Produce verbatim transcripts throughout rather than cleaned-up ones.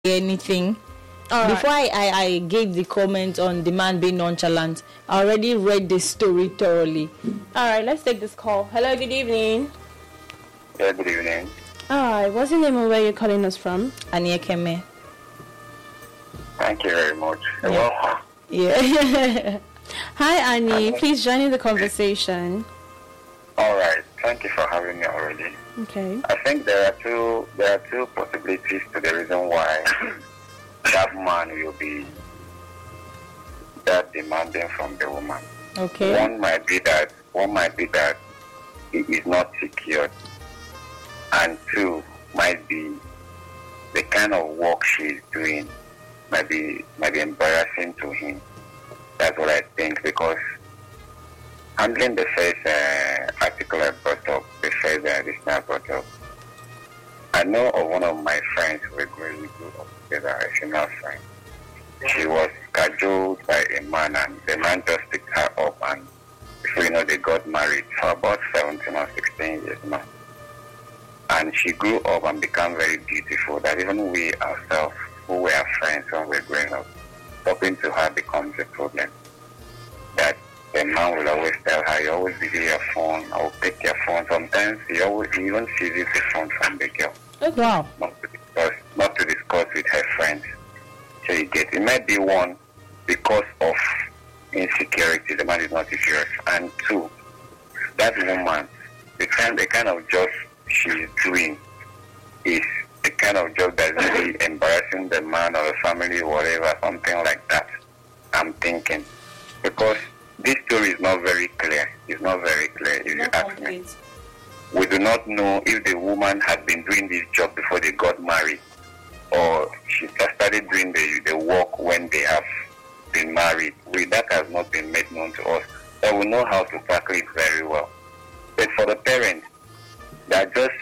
anything. All Before right. I, I, I gave the comment on the man being nonchalant, I already read the story thoroughly. All right, let's take this call. Hello, good evening. Yeah, good evening. All right, what's your name and where you're calling us from? Ania Keme. Thank you very much. You're Yeah. welcome. Yeah. Hi, Annie. Please join in the conversation. All right. Thank you for having me already. Okay. I think there are two there are two possibilities to the reason why that man will be that demanding from the woman. Okay. One might be that one might be that he is not secured, and two might be the kind of work she is doing might be might be embarrassing to him. That's what I think, because handling the first uh, article I brought up, the first uh, listener brought up, I know of one of my friends who were going to do up together, a female friend. She was cajoled by a man, and the man just picked her up, and before you know, they got married for about seventeen or sixteen years now. And she grew up and became very beautiful, that even we ourselves, who were friends when we were growing up, talking to her becomes a problem. That the man will always tell her, you always leave your phone, I will take your phone. Sometimes he always he even seizes the phone from the girl. Wow. Not to discuss, not to discuss with her friends. So you get, it might be one, because of insecurity, the man is not serious. And two, that woman, the kind, the kind of job she's doing is the kind of job that's really embarrassing the man or the family, whatever, something like that. I'm thinking. Because this story is not very clear. It's not very clear, if you ask me. We do not know if the woman had been doing this job before they got married, or she just started doing the, the work when they have been married. We, that has not been made known to us. So we know how to tackle it very well. But for the parents, they are just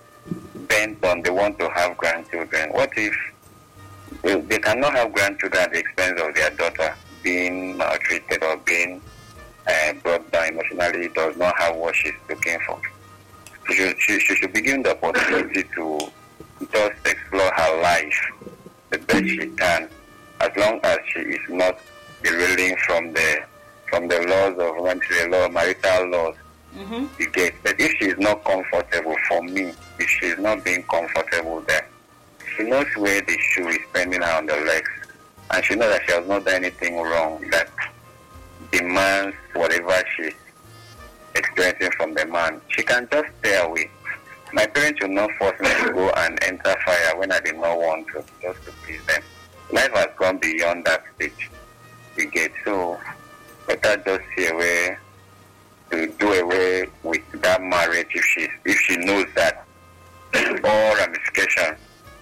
bent on they want to have grandchildren. What if they, they cannot have grandchildren at the expense of their daughter being maltreated or being uh, brought down emotionally, does not have what she's looking for? She should, she, she should be given the opportunity to just explore her life the best she can, as long as she is not derailing from the from the laws of the law, marital laws. Mm-hmm. You get. But if she is not comfortable, for me, if she is not being comfortable there, she knows where the shoe is bending her on the legs, and she knows that she has not done anything wrong that demands whatever she's experiencing from the man. She can just stay away. My parents will not force me to go and enter fire when I did not want to, just to please them. Life has gone beyond that stage. You get. So better just see a way to do away with that marriage if she if she knows that all ramifications,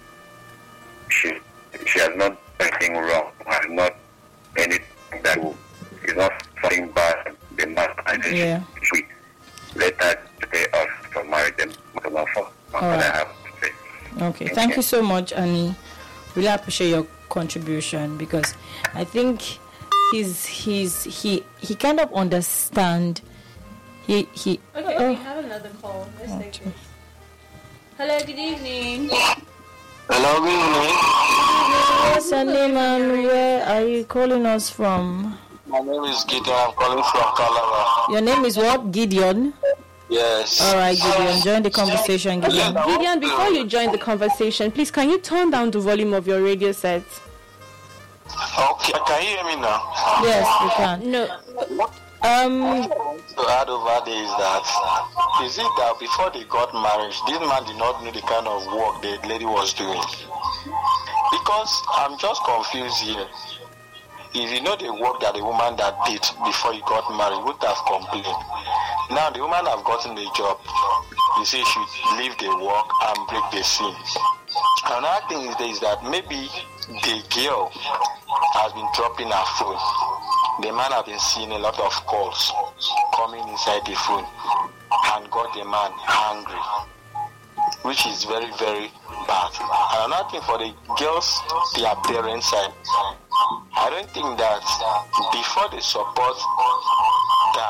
she she has not done anything wrong, has not anything that is not something bad. The man and Yeah. she let her stay off for marriage and not for what All I right. have to say. Okay. Thank you so much, Annie. Really appreciate your contribution, because I think he's he's he he kind of understand. He he. Okay, oh. we have another call. Let's take Okay. this. Hello, good evening. Hello, good evening. What's your name and where are you calling us from? My name is Gideon. I'm calling from Calabar. Your name is what? Gideon. Yes. All right, Gideon. Join the conversation, Gideon. Gideon, before you join the conversation, please can you turn down the volume of your radio set? Okay, can you hear me now? Yes, we can. No. Um. To add over there is that, is it that before they got married, this man did not know the kind of work the lady was doing? Because I'm just confused here. If you know the work that the woman that did before he got married would have complained. Now the woman have gotten the job. You say she should leave the work and break the scene. Another thing is, is that maybe the girl has been dropping her phone. The man have been seeing a lot of calls coming inside the phone and got the man angry, which is very, very bad. And another thing for the girls, their parents side, I don't think that before they support that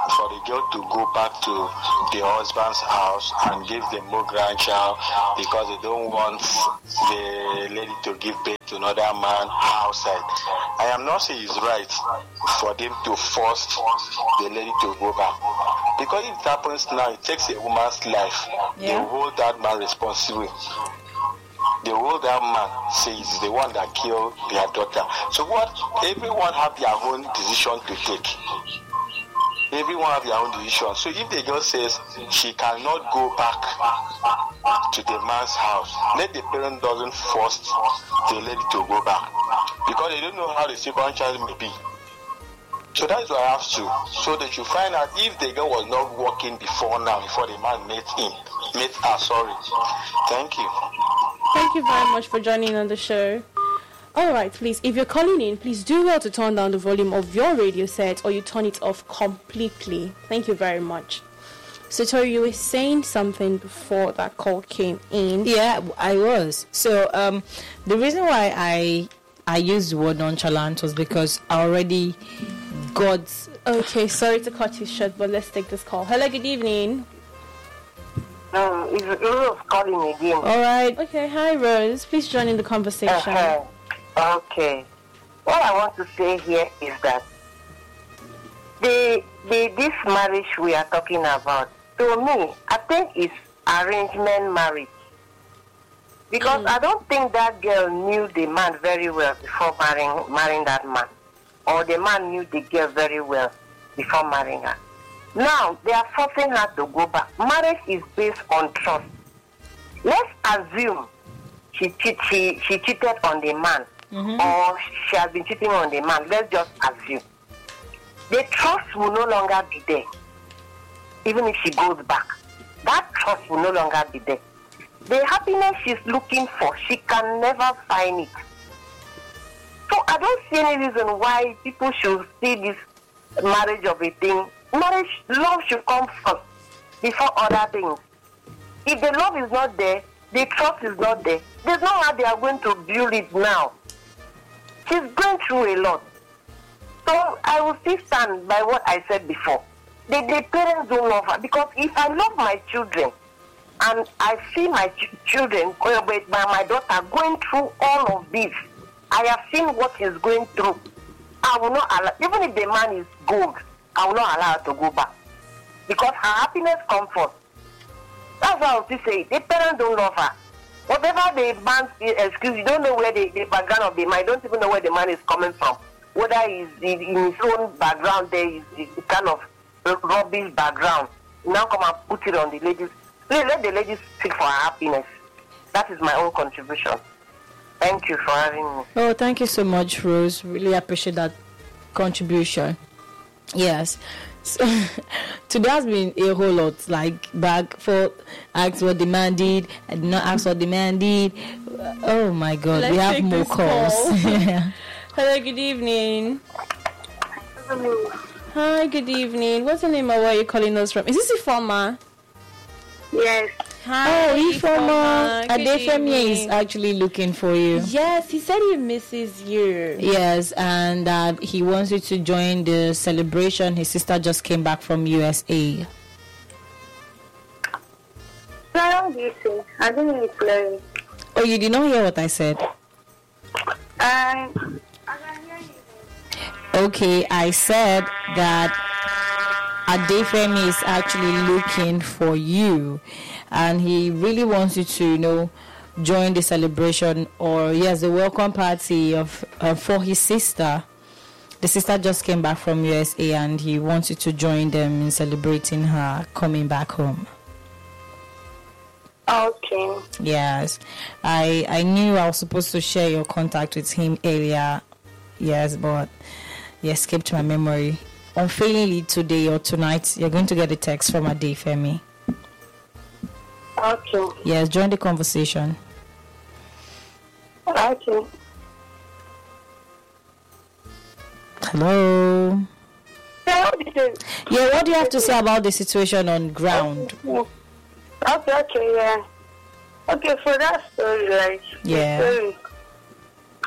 for the girl to go back to the husband's house and give the more grandchild because they don't want the lady to give birth to another man outside. I am not saying it's right for them to force the lady to go back. Because if it happens now, it takes a woman's life. Yeah. They hold that man responsible. They hold that man says he's the one that killed their daughter. So what? Everyone have their own decision to take. Everyone have their own decision. So if the girl says she cannot go back to the man's house, let the parent doesn't force the lady to go back because they don't know how the second child may be. So that's what I have to. So that you find out if the girl was not working before now, before the man met him, met her. Sorry. Thank you. Thank you very much for joining on the show. All right, please, if you're calling in, please do well to turn down the volume of your radio set or you turn it off completely. Thank you very much. So, Tori, you were saying something before that call came in. Yeah, I was. So, um, the reason why I I used the word nonchalant was because I already got... Okay, sorry to cut you short, but let's take this call. Hello, good evening. Um, it's Rose calling again. All right. Okay, hi, Rose. Please join in the conversation. Uh-huh. Okay. What I want to say here is that the the this marriage we are talking about, to me, I think it's arrangement marriage. Because mm. I don't think that girl knew the man very well before marrying marrying that man. Or the man knew the girl very well before marrying her. Now, they are forcing her to go back. Marriage is based on trust. Let's assume she, cheat, she, she cheated on the man. Mm-hmm. Or she has been cheating on the man. Let's just assume. The trust will no longer be there. Even if she goes back. That trust will no longer be there. The happiness she's looking for, she can never find it. So I don't see any reason why people should see this marriage of a thing. Marriage, love should come first before other things. If the love is not there, the trust is not there. There's no how they are going to build it now. She's going through a lot. So I will still stand by what I said before. The, the parents don't love her because if I love my children and I see my ch- children, by my daughter going through all of this, I have seen what she's going through. I will not allow, even if the man is good, I will not allow her to go back. Because her happiness comes first. That's why I would say, the parents don't love her. Whatever the man's excuse, you don't know where the, the background of the man, you don't even know where the man is coming from. Whether he's in his own background there is the kind of rubbish background. Now come and put it on the ladies. Let, let the ladies seek for her happiness. That is my own contribution. Thank you for having me. Oh, thank you so much, Rose. Really appreciate that contribution. Yes. So, today has been a whole lot. Like, back for ask what the man did, I did not ask what the man did. Oh my God, Let's we have take more this calls. call. Hello, good evening. Hi, good evening. What's the name of where you're calling us from? Is this Ifoma? Yes. Hi, Oh, Ifoma. Good Adefemi is evening. actually looking for you. Yes, he said he misses you. Yes, and uh, he wants you to join the celebration. His sister just came back from U S A. How do you say? I didn't really play. Oh, you did not hear what I said? Um, Okay, I said that Adefemi is actually looking for you, and he really wants you to, you know, join the celebration, or yes, the welcome party of uh, for his sister. The sister just came back from U S A, and he wants you to join them in celebrating her coming back home. okay. Yes, I I knew I was supposed to share your contact with him earlier. Yes, but he escaped my memory. Unfailingly, today or tonight, you're going to get a text from Adefemi. Okay. Yes, join the conversation. Okay. Hello. How do you say? Yeah, what do you have to say about the situation on ground? Okay, okay, yeah. Okay, for that story, like, Yeah. the, story,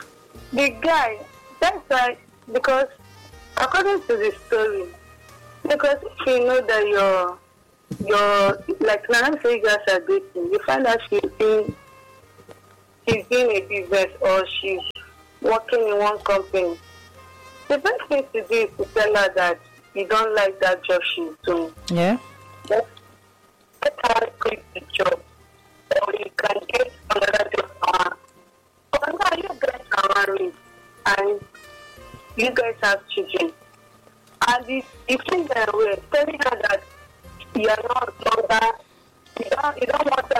the guy, that's why, because according to the story, the Because if you know that you're, you're like now, I'm saying you guys are dating, you find out she's doing, she's doing a business or she's working in one company. The best thing to do is to tell her that you don't like that job she's doing. Yeah. Let her quit the job, or you can get another job for her. But now you guys are married and you guys have children. And if you think that way, telling her that you are not longer, you don't, you don't want her